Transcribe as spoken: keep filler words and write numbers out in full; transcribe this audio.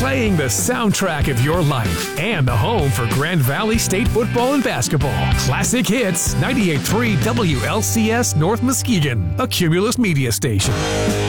playing the soundtrack of your life and the home for Grand Valley State football and basketball. Classic Hits, ninety-eight point three W L C S North Muskegon, a Cumulus media station.